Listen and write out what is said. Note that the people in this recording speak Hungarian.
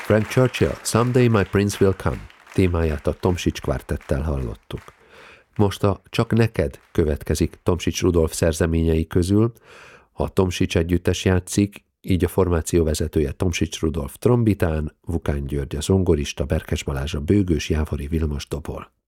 Frank Churchill, Someday My Prince Will Come témáját a Tomsics Quartettel hallottuk. Most a Csak neked következik Tomsics Rudolf szerzeményei közül. A Tomsics együttes játszik, így a formáció vezetője Tomsics Rudolf trombitán, Vukán György a zongorista, Berkes Balázs a bőgős, Jávori Vilmos dobol.